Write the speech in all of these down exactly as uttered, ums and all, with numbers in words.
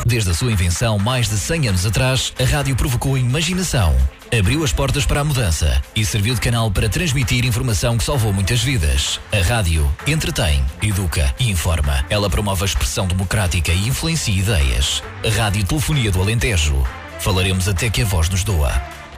Desde a sua invenção mais de cem anos atrás, a rádio provocou a imaginação, abriu as portas para a mudança e serviu de canal para transmitir informação que salvou muitas vidas. A rádio entretém, educa e informa. Ela promove a expressão democrática e influencia ideias. A Rádio Telefonia do Alentejo. Falaremos até que a voz nos doa.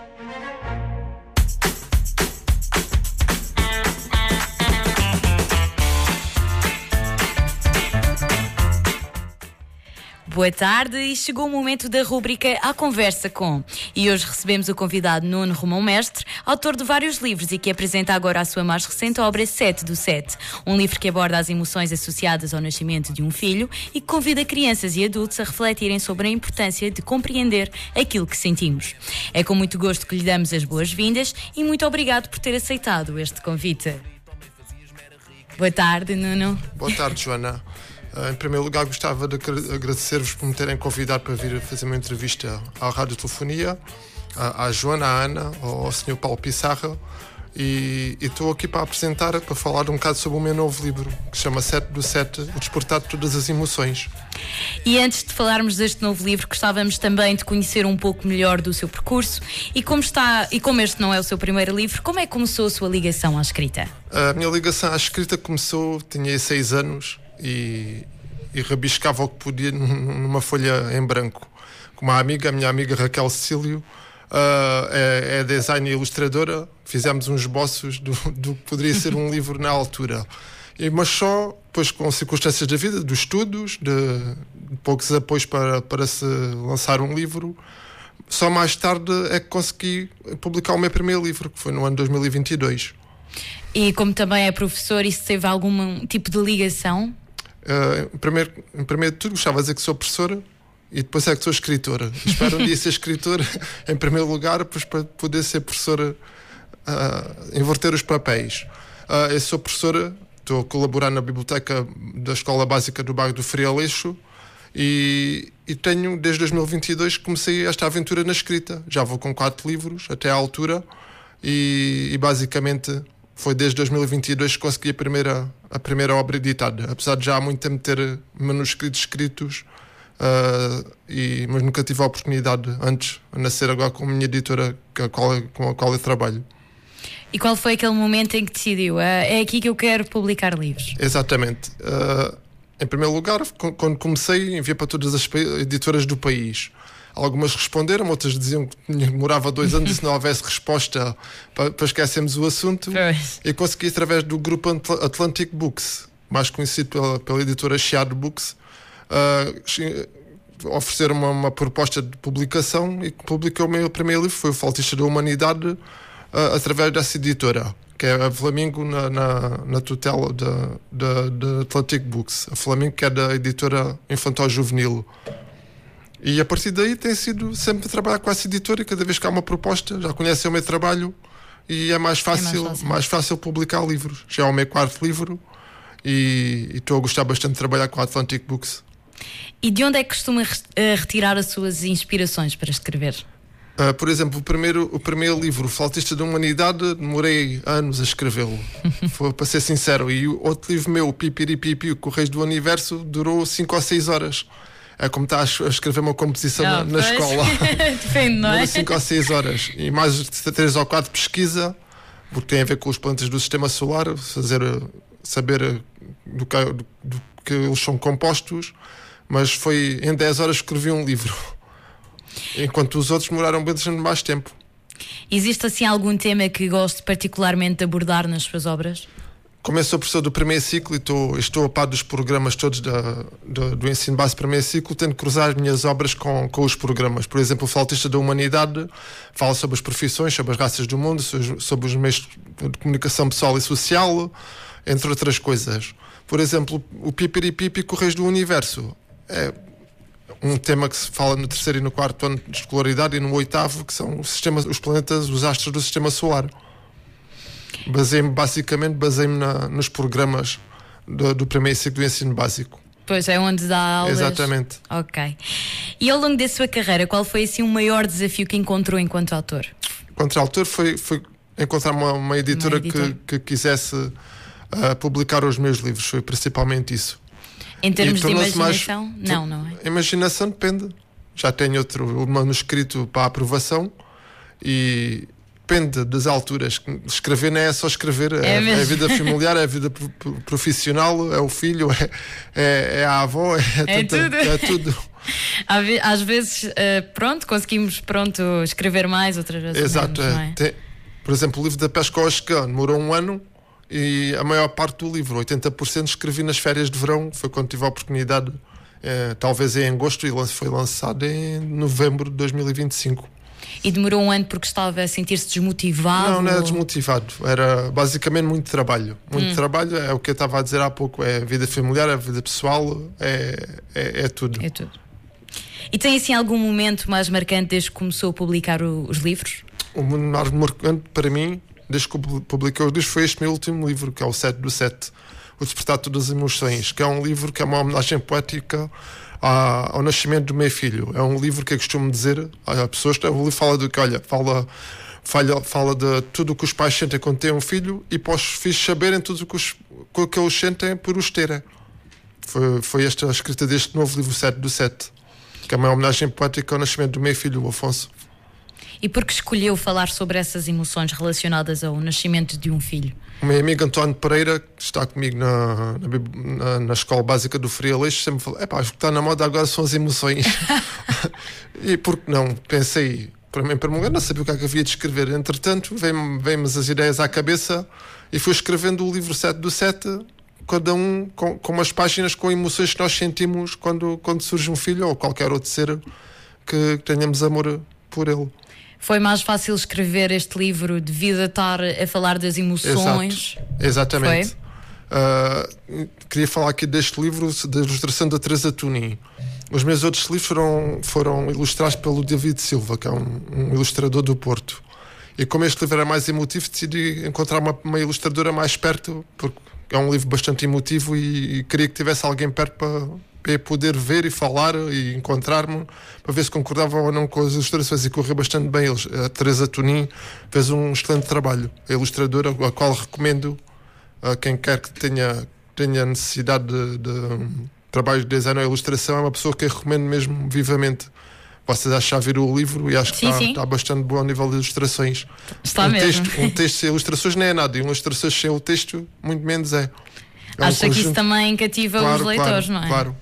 Boa tarde e chegou o momento da rúbrica À Conversa Com. E hoje recebemos o convidado Nuno Romão Mestre, autor de vários livros e que apresenta agora a sua mais recente obra sete do sete. Um livro que aborda as emoções associadas ao nascimento de um filho e que convida crianças e adultos a refletirem sobre a importância de compreender aquilo que sentimos. É com muito gosto que lhe damos as boas-vindas e muito obrigado por ter aceitado este convite. Boa tarde, Nuno. Boa tarde, Joana. Em primeiro lugar, gostava de agradecer-vos por me terem convidado para vir fazer uma entrevista à Rádio Telefonia, à, à Joana, à Ana, ao senhor Paulo Pissarra, e estou aqui para apresentar, para falar um bocado sobre o meu novo livro, que se chama sete do sete, O Despertar de Todas as Emoções. E antes de falarmos deste novo livro, gostávamos também de conhecer um pouco melhor do seu percurso e como está, e como este não é o seu primeiro livro, como é que começou a sua ligação à escrita? A minha ligação à escrita começou, tinha seis anos, E, e rabiscava o que podia numa folha em branco. Com uma amiga, a minha amiga Raquel Cecílio, uh, é, é design e ilustradora. Fizemos uns esboços do, do que poderia ser um livro na altura. E, mas só depois, com circunstâncias da vida, dos estudos, de, de poucos apoios para, para se lançar um livro, só mais tarde é que consegui publicar o meu primeiro livro, que foi no ano dois mil e vinte e dois. E como também é professor, isso teve algum tipo de ligação? Uh, em, primeiro, em primeiro de tudo, gostava de dizer que sou professora e depois é que sou escritora. Espero um dia ser escritora em primeiro lugar, depois para poder ser professora, uh, inverter os papéis. Uh, eu sou professora, estou a colaborar na biblioteca da Escola Básica do Bairro do Frialeixo e, e tenho, desde dois mil e vinte e dois, que comecei esta aventura na escrita. Já vou com quatro livros até à altura e, e basicamente foi desde dois mil e vinte e dois que consegui a primeira, a primeira obra editada. Apesar de já há muito tempo ter manuscritos escritos, uh, e, mas nunca tive a oportunidade antes de nascer agora com a minha editora com a qual, com a qual eu trabalho. E qual foi aquele momento em que decidiu? Uh, é aqui que eu quero publicar livros? Exatamente. Uh, em primeiro lugar, quando comecei, enviei para todas as editoras do país. Algumas responderam, outras diziam que demorava dois anos e se não houvesse resposta para, para esquecermos o assunto. Pois. E consegui, através do grupo Atlantic Books, mais conhecido pela, pela editora Chiado Books, uh, oferecer uma, uma proposta de publicação e publiquei o meu primeiro livro, foi o Flautista da Humanidade, uh, através dessa editora, que é a Flamingo, na, na, na tutela da, da, da Atlantic Books. A Flamingo, que é da editora infantil-juvenil. E a partir daí tem sido sempre trabalhar com essa editora e cada vez que há uma proposta, já conhecem o meu trabalho e é mais fácil, é mais fácil. mais fácil publicar livros. Já é o meu quarto livro e estou a gostar bastante de trabalhar com a Atlantic Books. E de onde é que costuma retirar as suas inspirações para escrever? Uh, por exemplo, o primeiro, o primeiro livro, O Flautista da Humanidade, demorei anos a escrevê-lo. Foi, para ser sincero. E o outro livro meu, o Pipiripipi, o Correios do Universo, durou cinco ou seis horas. É como está a escrever uma composição oh, na, na escola. Depende, não é? cinco ou seis horas. E mais três ou quatro pesquisa, porque tem a ver com os planetas do sistema solar, fazer, saber do que, do, do que eles são compostos. Mas foi em dez horas que escrevi um livro. Enquanto os outros demoraram bastante mais tempo. Existe assim algum tema que goste particularmente de abordar nas suas obras? Como eu sou professor do primeiro ciclo e estou, estou a par dos programas todos da, da, do ensino base primeiro ciclo, tento cruzar as minhas obras com, com os programas. Por exemplo, o Flautista da Humanidade fala sobre as profissões, sobre as raças do mundo, sobre os meios de comunicação pessoal e social, entre outras coisas. Por exemplo, o Pipiripipi, Correios do Universo, é um tema que se fala no terceiro e no quarto ano de escolaridade e no oitavo, que são os, sistemas, os planetas, os astros do sistema solar. Baseei-me, basicamente, baseei-me na, nos programas do, do primeiro ciclo do ensino básico. Pois, é onde dá aulas. Exatamente. Ok. E ao longo da sua carreira, qual foi assim o maior desafio que encontrou enquanto autor? Enquanto autor foi, foi encontrar uma, uma editora, uma editora. Que, que quisesse uh, publicar os meus livros. Foi principalmente isso. Em termos E de tornou-se imaginação, mais- não, não é? Imaginação depende. Já tenho outro manuscrito para aprovação e depende das alturas. Escrever não é só escrever, é, É é mesmo. a vida familiar, é a vida pro- pro- profissional, é o filho, é, é, é a avó, é, É tanta- tudo. é tudo. Às ve- Às vezes, eh, pronto, conseguimos pronto, escrever mais, outras vezes Exato. menos, não é. é? Tem- por exemplo, o livro da Pesca ao Ascã demorou um ano e a maior parte do livro, oitenta por cento, escrevi nas férias de verão. Foi quando tive a oportunidade, eh, talvez em agosto, e lan- foi lançado em novembro de dois mil e vinte e cinco. E demorou um ano porque estava a sentir-se desmotivado? Não, não era ou- desmotivado. Era basicamente muito trabalho. Muito trabalho, é o que eu estava a dizer há pouco. É a vida familiar, é a vida pessoal, é, é, é tudo. É tudo. E tem assim algum momento mais marcante desde que começou a publicar o- os livros? O mais marcante para mim, desde que eu publiquei os livros, foi este meu último livro, que é o sete do sete, O Despertar de Todas as Emoções, que é um livro que é uma homenagem poética à- ao nascimento do meu filho. É um livro que eu costumo dizer a pessoas, o livro fala do que, olha, fala, fala, fala de tudo o que os pais sentem quando têm um filho e para os filhos saberem tudo o que, os, o que eles sentem por os terem. Foi, foi esta a escrita deste novo livro, sete do sete, que é uma homenagem poética ao nascimento do meu filho, o Afonso. E por que escolheu falar sobre essas emoções relacionadas ao nascimento de um filho? O meu amigo António Pereira, que está comigo na, na, bib- na- na escola básica do Frei Aleixo, sempre falou: é pá, o que está na moda agora são as emoções. E por que não? Pensei, para mim, para mim, eu não sabia o que é que havia de escrever. Entretanto, veio-me veio-me as ideias à cabeça e fui escrevendo o livro sete do sete, cada um com, com umas páginas com emoções que nós sentimos quando, quando surge um filho ou qualquer outro ser que tenhamos amor por ele. Foi mais fácil escrever este livro devido a estar a falar das emoções? Exato. Exatamente. Uh, queria falar aqui deste livro, da ilustração da Teresa Tunin. Os meus outros livros foram, foram ilustrados pelo David Silva, que é um, um ilustrador do Porto. E como este livro era mais emotivo, decidi encontrar uma, uma ilustradora mais perto, porque é um livro bastante emotivo e, e queria que tivesse alguém perto para, para eu poder ver e falar e encontrar-me, para ver se concordava ou não com as ilustrações. E correu bastante bem. Eles, a Teresa Tunin fez um excelente trabalho. A ilustradora, a qual recomendo a quem quer que tenha, tenha necessidade de, de trabalho de design ou ilustração, é uma pessoa que eu recomendo mesmo vivamente. Vocês acham a ver o livro e acho que Sim, está, sim. está bastante bom a nível de ilustrações. Está um mesmo. Texto, um texto sem ilustrações não é nada, e ilustrações sem o texto, muito menos é. É um Acha que isso conjunto- também cativa claro, os leitores, claro, não é? Claro.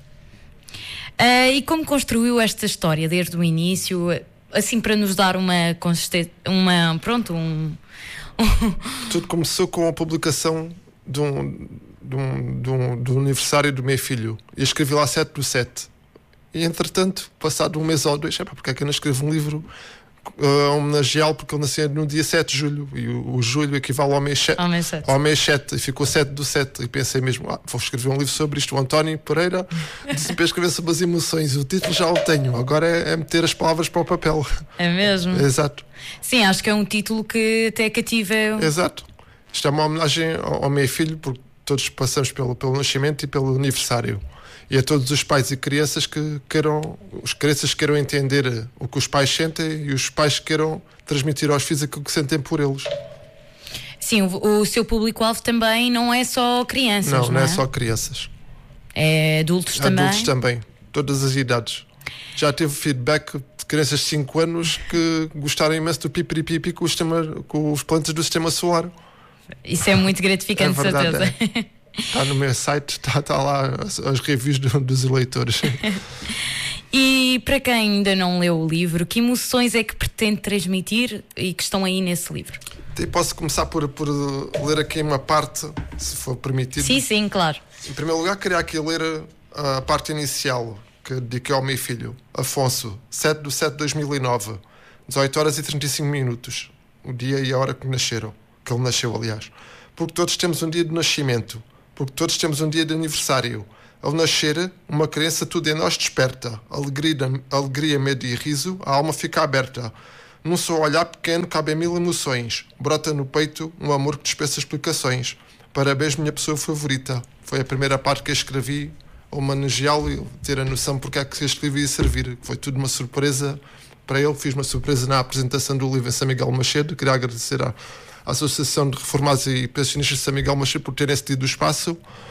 Ah, e como construiu esta história desde o início, assim para nos dar uma consistência, uma, pronto, um... Tudo começou com a publicação de um, de um, de um, do aniversário do meu filho. E eu escrevi lá sete do sete. E entretanto, passado um mês ou dois, epá, porque é que eu não escrevo um livro uh, a homenageá-lo, porque ele nasceu no dia sete de julho e o, o julho equivale ao mês sete. Ao mês sete. Ao mês sete, e ficou sete do sete. E pensei mesmo, ah, vou escrever um livro sobre isto. O António Pereira disse para escrever sobre as emoções. O título já o tenho, agora é, é meter as palavras para o papel. É mesmo? Exato. Sim, acho que é um título que até cativa. Exato. Isto é uma homenagem ao, ao meu filho, porque todos passamos pelo, pelo nascimento e pelo aniversário. E a todos os pais e crianças que queiram, os crianças queiram entender o que os pais sentem e os pais queiram transmitir aos filhos aquilo que sentem por eles. Sim, o, o seu público-alvo também não é só crianças, Não, não, não é é? só crianças. É adultos também. Adultos também, todas as idades. Já teve feedback de crianças de cinco anos que gostaram imenso do pipiripipi com, o sistema, com os plantas do sistema solar. Isso é muito gratificante, É de verdade, certeza. Está no meu site, está, está lá as, as reviews do, dos eleitores. E para quem ainda não leu o livro, que emoções é que pretende transmitir e que estão aí nesse livro? E posso começar por, por ler aqui uma parte, se for permitido. Sim, sim, claro. Em primeiro lugar, queria aqui ler a parte inicial que dediquei ao meu filho, Afonso, sete de setembro de dois mil e nove, dezoito horas e trinta e cinco minutos, o dia e a hora que nasceram, que ele nasceu, aliás. Porque todos temos um dia de nascimento, porque todos temos um dia de aniversário. Ao nascer, uma criança tudo em nós desperta, alegria, alegria, medo e riso, a alma fica aberta. Num só olhar pequeno cabem mil emoções, brota no peito um amor que dispensa explicações. Parabéns, minha pessoa favorita. Foi a primeira parte que eu escrevi, homenageá-lo e ter a noção porque é que este livro ia servir. Foi tudo uma surpresa para ele. Fiz uma surpresa na apresentação do livro em São Miguel Macedo. Queria agradecer à Associação de Reformados e Pensionistas de São Miguel Macedo por terem cedido o espaço.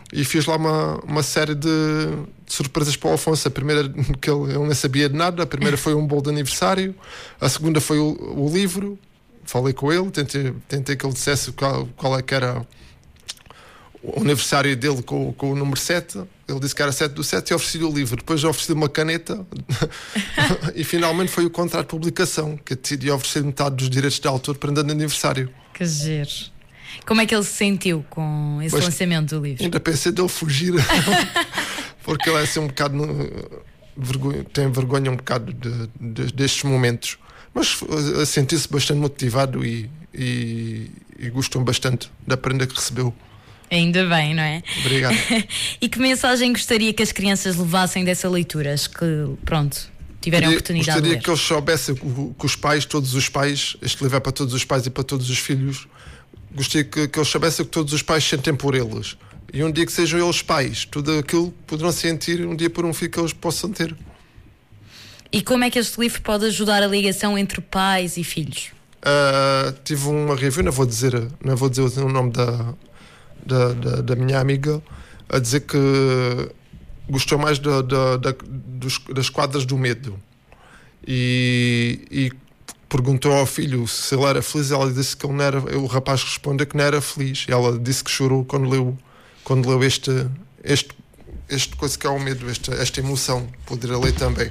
e fiz lá uma, uma série de, de surpresas para o Afonso. A primeira, que ele, ele nem sabia de nada, a primeira foi um bolo de aniversário, a segunda foi o, o livro. Falei com ele, tentei, tentei que ele dissesse qual, qual é que era o aniversário dele com, com o número sete. Ele disse que era sete do sete e ofereci-lhe o livro. Depois ofereci-lhe uma caneta e finalmente foi o contrato de publicação, que eu decidi oferecer metade dos direitos de autor para andar de aniversário. Que giro. Como é que ele se sentiu com esse Pois, lançamento do livro? Ainda pensei dele fugir, porque ele é assim um bocado vergonha, tem vergonha um bocado de, de, destes momentos, mas sentiu-se bastante motivado e, e, e gostou bastante da prenda que recebeu. Ainda bem, não é? Obrigado. E que mensagem gostaria que as crianças levassem dessa leitura? As que, pronto, tiverem a oportunidade gostaria de ler. que eles soubessem que os pais, todos os pais, este livro é para todos os pais e para todos os filhos, gostaria que, que eles soubessem que todos os pais sentem por eles. E um dia que sejam eles pais, tudo aquilo poderão sentir um dia por um filho que eles possam ter. E como é que este livro pode ajudar a ligação entre pais e filhos? Uh, tive uma review, não vou dizer, não vou dizer o nome da, da, da, da minha amiga, a dizer que gostou mais da, da, da, dos, das quadras do medo. E, e perguntou ao filho se ele era feliz. Ela disse que ele não era. O rapaz respondeu que não era feliz. E ela disse que chorou quando leu, quando leu este, este, este coisa que é o medo, esta, esta emoção. Poderia ler também.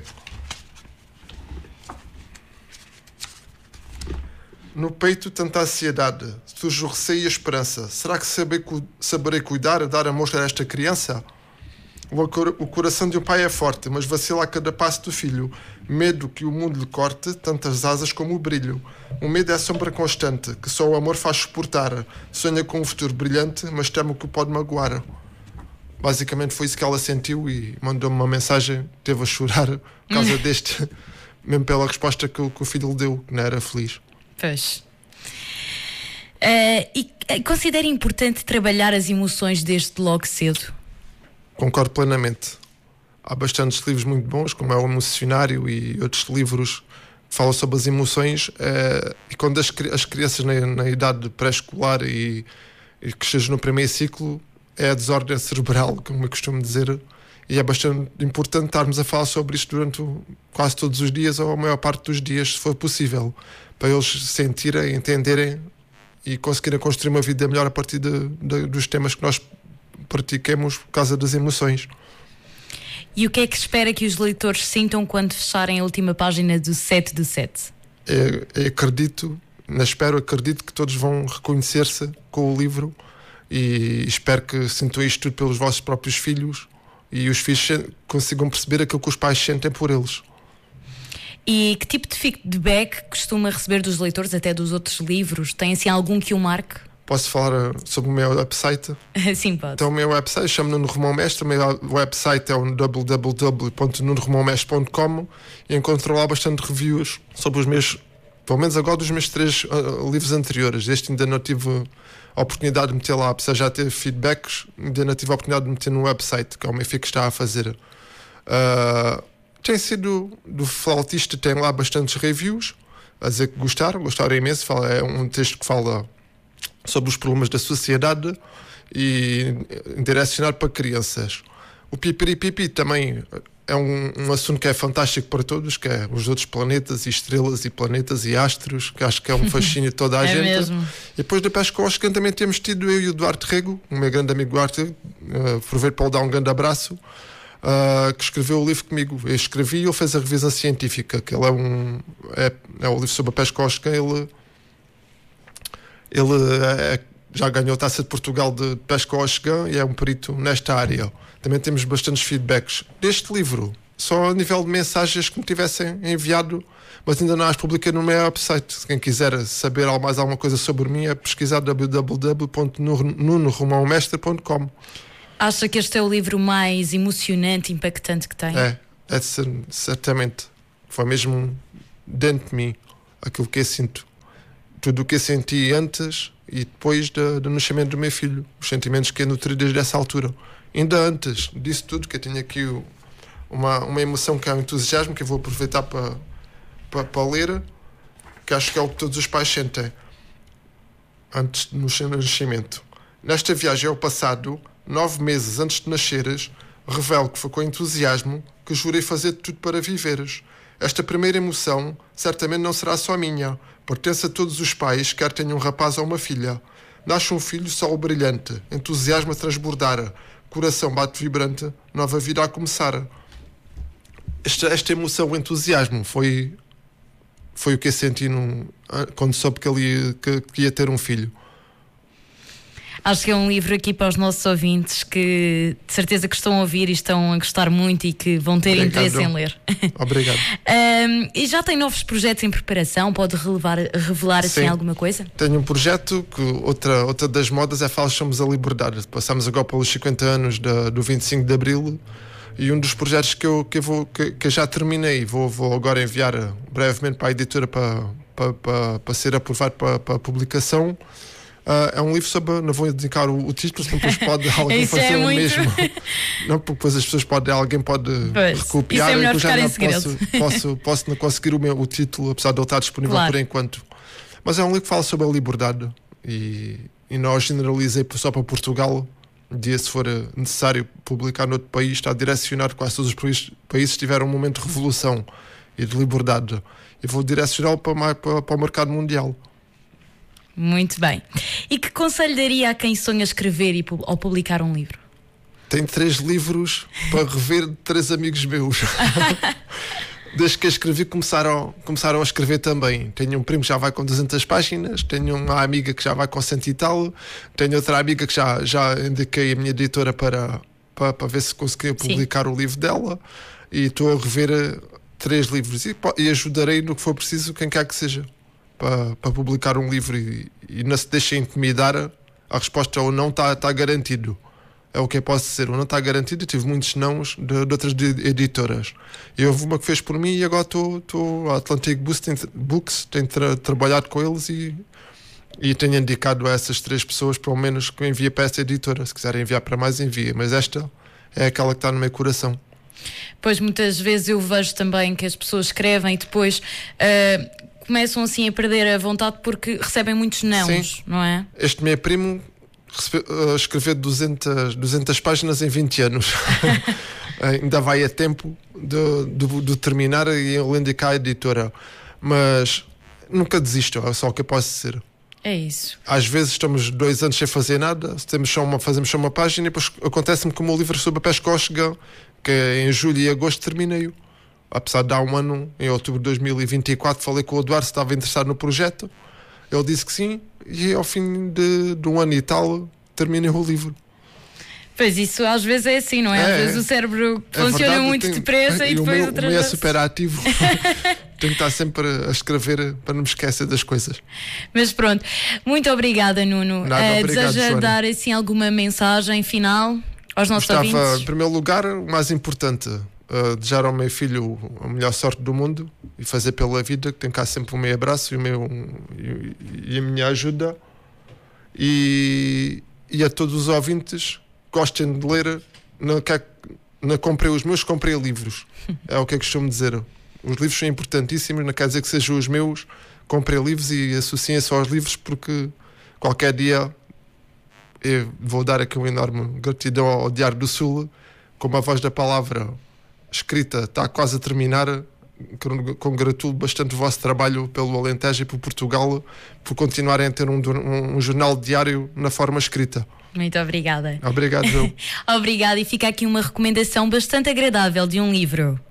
No peito, tanta ansiedade, surge o receio e a esperança. Será que saber, saberei cuidar, dar amor a esta criança? O coração de um pai é forte, mas vacila a cada passo do filho. Medo que o mundo lhe corte tantas asas como o brilho. O medo é a sombra constante, que só o amor faz suportar. Sonha com um futuro brilhante, mas teme o que pode magoar. Basicamente foi isso que ela sentiu e mandou-me uma mensagem. Teve a chorar por causa deste, mesmo pela resposta que, que o filho lhe deu, que não era feliz. Pois. Uh, e considera importante trabalhar as emoções desde logo cedo? Concordo plenamente. Há bastantes livros muito bons, como é o Emocionário e outros livros que falam sobre as emoções. É, e quando as, as crianças na, na idade pré-escolar e, e que estejam no primeiro ciclo, é a desordem cerebral, como eu costumo dizer, e é bastante importante estarmos a falar sobre isto durante o, quase todos os dias ou a maior parte dos dias, se for possível, para eles sentirem, entenderem e conseguirem construir uma vida melhor a partir de, de, dos temas que nós pratiquemos por causa das emoções. E o que é que espera que os leitores sintam quando fecharem a última página do sete do sete? É, é, acredito, na espero, acredito que todos vão reconhecer-se com o livro e espero que sintam isto tudo pelos vossos próprios filhos e os filhos consigam perceber aquilo que os pais sentem por eles. E que tipo de feedback costuma receber dos leitores, até dos outros livros? Tem assim algum que o marque? Posso falar sobre o meu website? Sim, pode. Então o meu website chama-me Nuno Romão Mestre. O meu website é o w w w ponto nuno romão mestre ponto com e encontro lá bastante reviews sobre os meus, pelo menos agora, dos meus três uh, livros anteriores. Este ainda não tive a oportunidade de meter lá, apesar de já ter feedbacks, ainda não tive a oportunidade de meter no website, que é o meu filho que está a fazer. Uh, tem sido, do Flautista tem lá bastantes reviews, a dizer que gostaram, gostaram imenso. Fala, é um texto que fala sobre os problemas da sociedade e direcionado para crianças. O Pipiripipi também é um, um assunto que é fantástico para todos, que é os outros planetas e estrelas e planetas e astros, que acho que é um fascínio de toda a é gente. Mesmo. E depois da Pesca ao Oscan também temos tido eu e o Duarte Rego, o meu grande amigo Duarte Rego, uh, aproveito para lhe dar um grande abraço, uh, que escreveu o livro comigo. Eu escrevi e ele fez a revisão científica, que ele é um é, é o livro sobre a Pesca ao Oscan. Ele Ele é, já ganhou a Taça de Portugal de Pesca ao Oscan e é um perito nesta área. Também temos bastantes feedbacks deste livro, só a nível de mensagens que me tivessem enviado, mas ainda não as publiquei no meu website. Se quem quiser saber mais alguma coisa sobre mim é pesquisar w w w ponto nuno romão mestre ponto com. Acha que este é o livro mais emocionante e impactante que tem? É, é certamente. Foi mesmo dentro de mim aquilo que eu sinto. Tudo o que eu senti antes e depois do, do nascimento do meu filho, os sentimentos que eu nutri desde essa altura. Ainda antes disso tudo, que eu tinha aqui uma, uma emoção que é um entusiasmo, que eu vou aproveitar para, para, para ler, que acho que é o que todos os pais sentem antes do nascimento. Nesta viagem ao passado, nove meses antes de nasceres, revelo que foi com entusiasmo que jurei fazer tudo para viveres. Esta primeira emoção certamente não será só minha, pertence a todos os pais, quer tenham um rapaz ou uma filha. Nasce um filho, sol brilhante, entusiasmo a transbordar, coração bate vibrante, nova vida a começar. Esta, esta emoção, o entusiasmo, foi, foi o que eu senti num, quando soube que ele ia, que, que ia ter um filho. Acho que é um livro aqui para os nossos ouvintes que de certeza que estão a ouvir e estão a gostar muito e que vão ter Obrigado. interesse em ler. Obrigado. um, e já tem novos projetos em preparação? Pode relevar, revelar assim Sim. alguma coisa? Tenho um projeto que outra, outra das modas é Falas Somos a Liberdade. Passamos agora pelos cinquenta anos da, do vinte e cinco de Abril e um dos projetos que eu, que eu, vou, que, que eu já terminei, vou, vou agora enviar brevemente para a editora para, para, para, para ser aprovado para, para a publicação. Uh, é um livro sobre. Não vou indicar o, o título, senão depois pode alguém fazer é o muito... mesmo. Não, porque depois as pessoas podem, alguém pode pois, recopiar. Isso é melhor eu ficar já em não segredo. Posso, posso, posso não conseguir o, meu, o título, apesar de ele estar disponível claro. por enquanto. Mas é um livro que fala sobre a liberdade e, e não generalizei só para Portugal. Um dia, se for necessário publicar noutro país, está direcionado, quase todos os países, países tiveram um momento de revolução e de liberdade. E vou direcioná-lo para, para, para o mercado mundial. Muito bem. E que conselho daria a quem sonha escrever e, ou publicar um livro? Tenho três livros para rever de três amigos meus. Desde que eu escrevi começaram, começaram a escrever também. Tenho um primo que já vai com duzentas páginas, tenho uma amiga que já vai com cento e tal, tenho outra amiga que já, já indiquei a minha editora para, para, para ver se conseguia publicar Sim. o livro dela, e estou a rever três livros e, e ajudarei no que for preciso quem quer que seja. Para, para publicar um livro e, e não se deixem intimidar, a resposta ou não está tá garantido. É o que eu posso dizer, ou não está garantido. Eu tive muitos nãos de, de outras editoras. E houve uma que fez por mim e agora estou. A Atlantic Books tem, Books, tem tra, trabalhado com eles e, e tenho indicado a essas três pessoas, pelo menos, que envia para essa editora. Se quiserem enviar para mais, envia. Mas esta é aquela que está no meu coração. Pois muitas vezes eu vejo também que as pessoas escrevem e depois. Uh... começam assim a perder a vontade porque recebem muitos nãos, Sim. não é? Este meu primo recebe, uh, escreveu duzentas, duzentas páginas em vinte anos. Ainda vai a tempo de, de, de terminar e ele indicar a editora. Mas nunca desisto, é só o que eu posso dizer. É isso. Às vezes estamos dois anos sem fazer nada, temos só uma, fazemos só uma página e depois acontece-me como o livro sobre a pescóchega, que em julho e agosto terminei-o. Apesar de há um ano, em outubro de dois mil e vinte e quatro, falei com o Eduardo se estava interessado no projeto. Ele disse que sim, e ao fim de, de um ano e tal terminei o livro. Pois isso às vezes é assim, não é? é às vezes o cérebro é funciona verdade, muito tenho, depressa e, e depois outras vezes. O meu é super ativo. Tenho que estar sempre a escrever para não me esquecer das coisas. Mas pronto, muito obrigada, Nuno. Nada, uh, obrigado, deseja Joana. dar assim alguma mensagem final aos nossos Gostava, ouvintes? Em primeiro lugar, o mais importante, uh, desejar ao meu filho a melhor sorte do mundo e fazer pela vida, que tem cá sempre o meu abraço e, o meu, e, e a minha ajuda. E, e a todos os ouvintes, gostem de ler. Não, não comprei os meus, comprei livros. É o que eu costumo dizer. Os livros são importantíssimos, não quer dizer que sejam os meus. Comprei livros e associem-se aos livros, porque qualquer dia eu vou dar aqui uma enorme gratidão ao Diário do Sul, como a voz da palavra escrita está quase a terminar. Congratulo bastante o vosso trabalho pelo Alentejo e por Portugal, por continuarem a ter um, um, um jornal diário na forma escrita. Muito obrigada. Obrigado, João. Obrigada, e fica aqui uma recomendação bastante agradável de um livro.